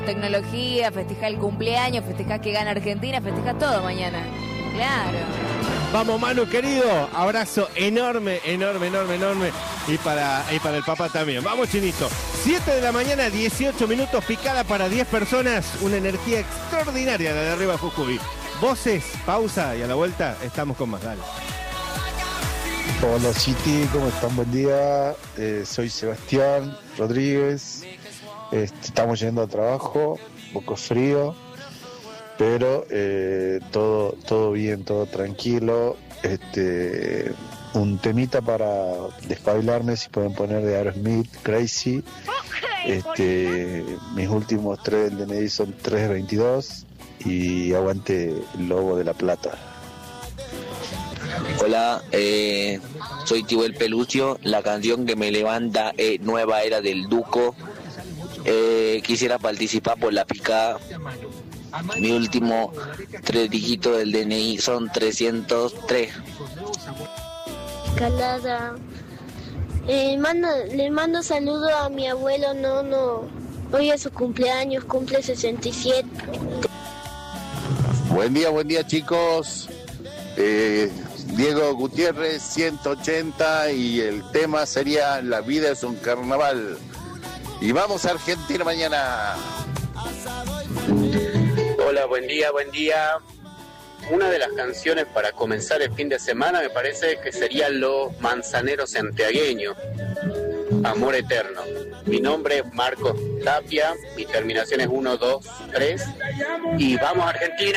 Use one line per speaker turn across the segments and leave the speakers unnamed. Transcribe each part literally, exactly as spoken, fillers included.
Tecnología, festeja el cumpleaños, festeja que gana Argentina, festeja todo mañana. Claro.
Vamos, Manu, querido. Abrazo enorme, enorme, enorme, enorme. Y para, y para el papá también. Vamos, Chinito. siete de la mañana, dieciocho minutos, picada para diez personas. Una energía extraordinaria la de arriba de Jujuy. Voces, pausa y a la vuelta estamos con más. Dale.
Hola, City, ¿cómo están? Buen día. Eh, soy Sebastián Rodríguez. Este, estamos yendo al trabajo, un poco frío, pero eh, todo, todo bien, todo tranquilo. Este, un temita para despabilarme, si pueden poner de Aerosmith, Crazy. Este, mis últimos tres del D N I son tres veintidós y aguante el Lobo de la Plata.
Hola, eh, soy Tibel Pelucio. La canción que me levanta es Nueva Era del Duco. Eh, quisiera participar por la picada. Mi último tres dígitos del D N I son trescientos tres.
Calada. Eh, mando, le mando saludo a mi abuelo Nono. Hoy es su cumpleaños, cumple sesenta y siete.
Buen día, buen día, chicos. Eh, Diego Gutiérrez, ciento ochenta, y el tema sería La vida es un carnaval. Y vamos a Argentina mañana.
Hola, buen día, buen día. Una de las canciones para comenzar el fin de semana me parece que serían Los Manzaneros Santiagueños, Amor Eterno. Mi nombre es Marcos Tapia, mi terminación es uno dos tres y vamos a Argentina.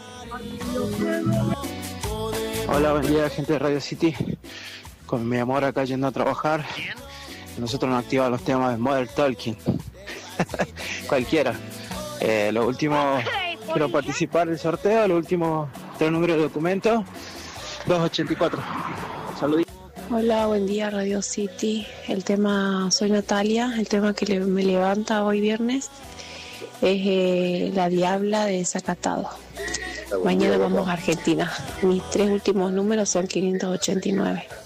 Hola, buen día, gente de Radio City. Con mi amor acá yendo a trabajar. Nosotros nos activamos los temas de Modern Talking. Cualquiera. Eh, lo último, quiero participar del sorteo. Los últimos tres números de documento. doscientos ochenta y cuatro. Saludos.
Hola, buen día, Radio City. El tema, soy Natalia. El tema que le, me levanta hoy viernes es eh, La Diabla de Desacatado. Mañana vamos a Argentina. Mis tres últimos números son quinientos ochenta y nueve.